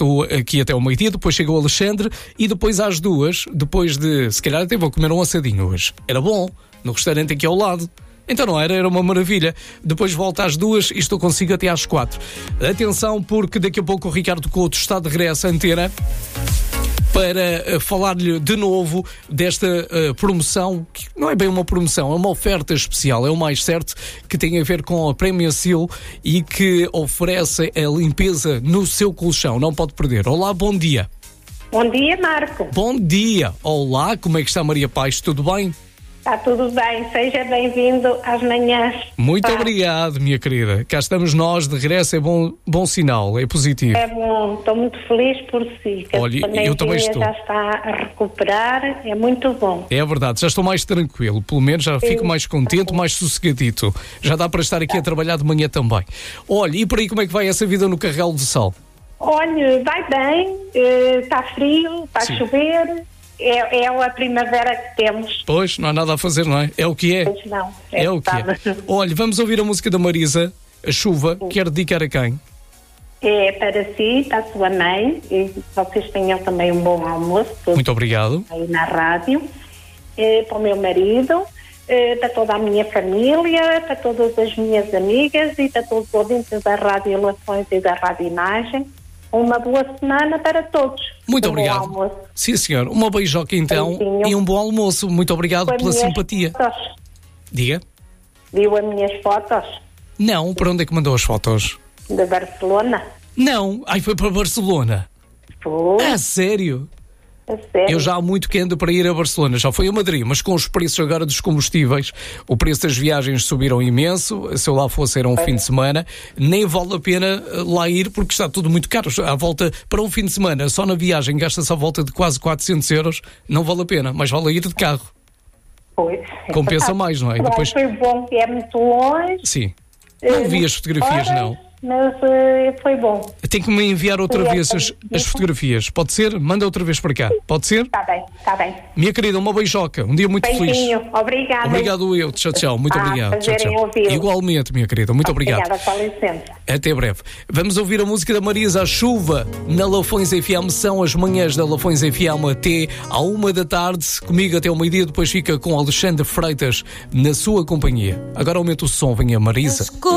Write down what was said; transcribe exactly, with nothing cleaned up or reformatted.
estou aqui até ao meio-dia, depois chega o Alexandre e depois às duas, depois de, se calhar até vou comer um assadinho hoje. Era bom, no restaurante aqui ao lado. Então não era, era uma maravilha. Depois volta às duas e estou consigo até às quatro. Atenção, porque daqui a pouco o Ricardo Couto está de regresso à antena para uh, falar-lhe de novo desta uh, promoção, que não é bem uma promoção, é uma oferta especial, é o mais certo, que tem a ver com a Premier Seal e que oferece a limpeza no seu colchão. Não pode perder. Olá, bom dia. Bom dia, Marco. Bom dia. Olá, como é que está, Maria Paz? Tudo bem? Está tudo bem, seja bem-vindo às manhãs. Muito tá. obrigado, minha querida. Cá estamos nós, de regresso, é bom, bom sinal, é positivo. É bom, estou muito feliz por si. Que Olha, a eu também estou. já está a recuperar, é muito bom. É verdade, já estou mais tranquilo, pelo menos já fico mais contente, mais sossegadito. Já dá para estar aqui a trabalhar de manhã também. Olha, e por aí como é que vai essa vida no Carregal do Sal? Olha, vai bem, está frio, está a chover. É, é a primavera que temos. Pois, não há nada a fazer, não é? É o que é. Pois não. É, é o que é. Olha, vamos ouvir a música da Marisa, A Chuva. Sim. Quer dedicar a quem? É para si, para a sua mãe, e vocês tenham também um bom almoço. Muito obrigado. Aí na rádio. É, para o meu marido, é, para toda a minha família, para todas as minhas amigas e para todos os ouvintes da Rádio Relações e da Rádio Imagem. Uma boa semana para todos. Muito um obrigado. Bom almoço. Sim, senhor. Uma beijoca então. Beijinho. E um bom almoço. Muito obrigado Foi pela simpatia. Fotos. Diga. Viu as minhas fotos? Não. Para onde é que mandou as fotos? De Barcelona. Não. Ai, foi para Barcelona. Foi. Ah, sério? É sério? Eu já há muito que ando para ir a Barcelona, já fui a Madrid, mas com os preços agora dos combustíveis, o preço das viagens subiram imenso, se eu lá fosse era um é. fim de semana, nem vale a pena lá ir porque está tudo muito caro, à volta para um fim de semana, só na viagem gasta-se à volta de quase quatrocentos euros, não vale a pena, mas vale a ir de carro. Pois. Compensa mais, não é? Claro, depois... Foi bom, que é muito longe. Sim, não vi as fotografias, horas, não. Mas uh, foi bom. Tem que me enviar outra foi vez as, as fotografias. Pode ser? Manda outra vez para cá. Pode ser? Está bem, está bem. Minha querida, uma beijoca. Um dia muito Beijinho. feliz. Obrigada. Obrigado eu. Tchau, tchau. Muito ah, obrigado. Tchau, tchau. Igualmente, minha querida. Muito obrigado. Obrigada, com licença. Até breve. Vamos ouvir a música da Marisa, A Chuva, na Lafões F M. São as manhãs da Lafões F M até à uma da tarde. Comigo até ao meio-dia. Depois fica com Alexandre Freitas na sua companhia. Agora aumenta o som. Vem a Marisa.